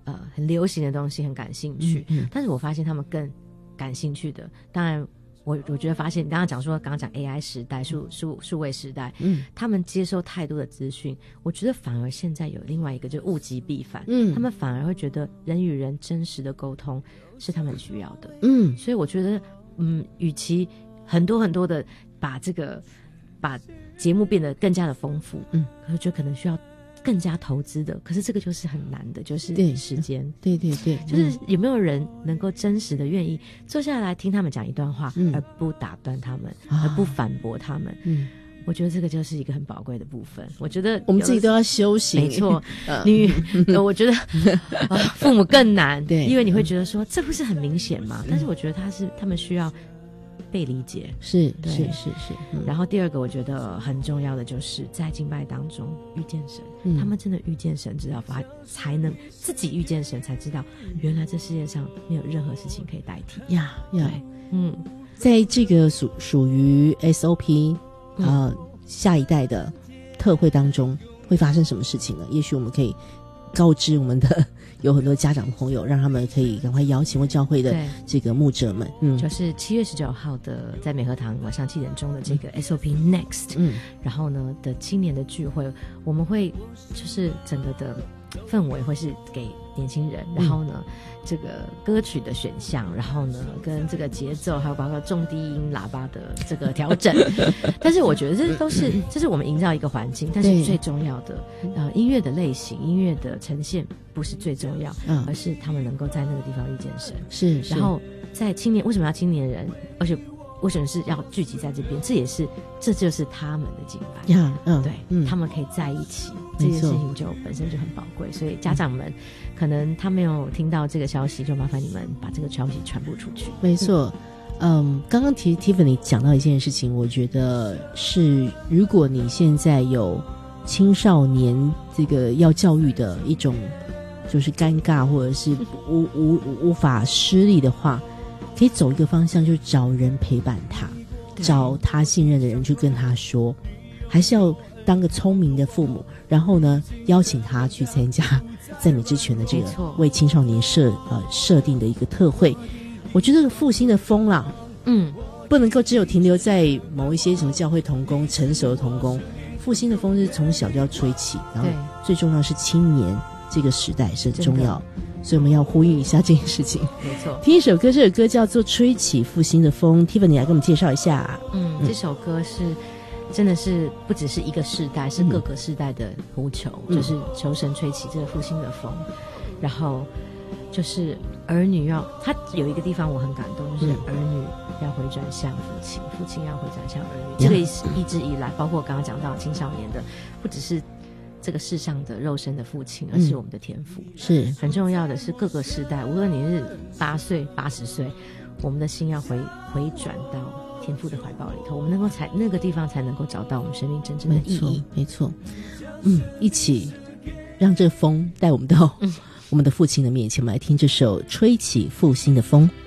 很流行的东西很感兴趣，但是我发现他们更感兴趣的，当然我觉得发现你刚刚讲 AI 时代数位时代，他们接收太多的资讯，我觉得反而现在有另外一个就是物极必反，他们反而会觉得人与人真实的沟通是他们需要的，所以我觉得与其很多很多的把节目变得更加的丰富，我觉得可能需要更加投资的，可是这个就是很难的，就是时间。对，就是有没有人能够真实的愿意坐下来听他们讲一段话，而不打断他们，而不反驳他们。我觉得这个就是一个很宝贵的部分。我觉得我们自己都要修行，没错。我觉得父母更难，对，因为你会觉得说这不是很明显吗？但是我觉得他们需要被理解，是。然后第二个我觉得很重要的就是在敬拜当中遇见神，他们真的遇见神之后才能自己遇见神，才知道原来这世界上没有任何事情可以代替呀。在这个属于 SOP 下一代的特会当中会发生什么事情呢？也许我们可以告知我们的有很多家长朋友，让他们可以赶快邀请教会的这个牧者们，就是7月19号的在美和堂晚上7点钟的这个 SOP Next，然后呢的青年的聚会，我们会就是整个的氛围会是给年轻人，然后呢这个歌曲的选项，然后呢跟这个节奏，还有包括重低音喇叭的这个调整但是我觉得这是我们营造一个环境，但是最重要的音乐的类型，音乐的呈现不是最重要，而是他们能够在那个地方遇见神，是。然后在为什么要青年人，而且为什么是要聚集在这边，这就是他们的敬拜，对，他们可以在一起，这件事情本身就很宝贵，所以家长们可能他没有听到这个消息，就麻烦你们把这个消息传播出去。没错。刚刚Tiffany 讲到一件事情，我觉得是如果你现在有青少年这个要教育的一种就是尴尬或者是无法施力的话，可以走一个方向，就是找人陪伴他，找他信任的人去跟他说，还是要当个聪明的父母，然后呢邀请他去参加赞美之泉的这个为青少年设定的一个特会。我觉得复兴的风啦，不能够只有停留在某一些什么教会同工成熟的同工，复兴的风是从小就要吹起，然后最重要是青年这个时代是很重要，所以我们要呼应一下这件事情。没错，听一首歌，这首歌叫做《吹起复兴的风》。Tiffany 来给我们介绍一下。这首歌真的是不只是一个世代，是各个世代的呼求，就是求神吹起这个复兴的风。然后就是儿女他有一个地方我很感动，就是儿女要回转向父亲，父亲要回转向儿女。这个一直以来，包括我刚刚讲到青少年的，不只是这个世上的肉身的父亲，而是我们的天父。是很重要的是各个世代，无论你是8岁80岁，我们的心要回转到天父的怀抱里头，我们能够那个地方才能够找到我们生命真正的意义。没错。一起让这风带我们到我们的父亲的面前，我们来听这首《吹起复兴的风》。